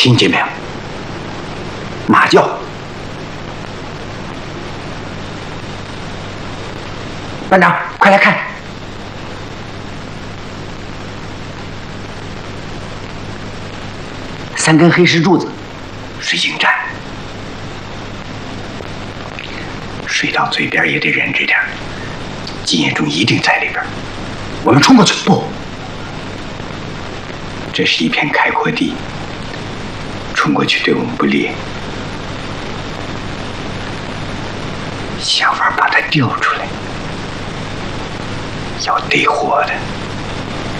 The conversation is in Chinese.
听见没有？马叫！班长，快来看！三根黑石柱子，水井站。水到嘴边也得忍着点。金业忠一定在里边，我们冲过去！不，这是一片开阔地，冲过去对我们不利。想法把它调出来，要逮活的。